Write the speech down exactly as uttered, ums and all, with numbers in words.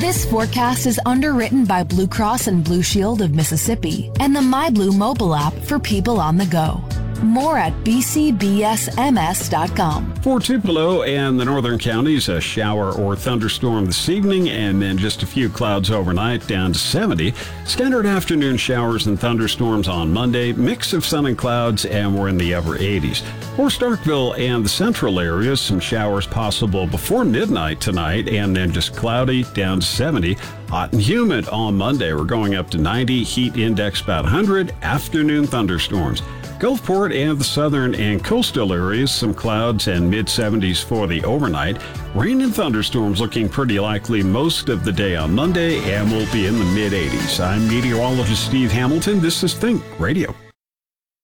This forecast is underwritten by Blue Cross and Blue Shield of Mississippi and the MyBlue mobile app for people on the go. More at b c b s m s dot com. For Tupelo and the northern counties, a shower or thunderstorm this evening, and then just a few clouds overnight, down to seventy. Scattered afternoon showers and thunderstorms on Monday, mix of sun and clouds, and we're in the upper eighties. For Starkville and the central areas, some showers possible before midnight tonight, and then just cloudy, down to seventy. Hot and humid on Monday. We're going up to ninety, heat index about one hundred, afternoon thunderstorms. Gulfport and the southern and coastal areas, some clouds and mid seventies for the overnight. Rain and thunderstorms looking pretty likely most of the day on Monday, and we'll be in the mid eighties. I'm meteorologist Steve Hamilton. This is Think Radio.